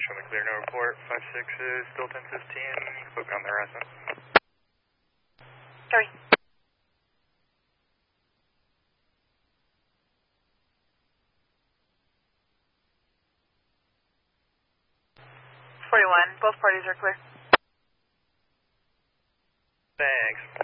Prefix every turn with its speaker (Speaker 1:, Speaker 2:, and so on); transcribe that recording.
Speaker 1: Showing the clear, no report. 56 is still 1015. Book on the harassment.
Speaker 2: Sorry. 41. Both parties are clear.
Speaker 1: Thanks.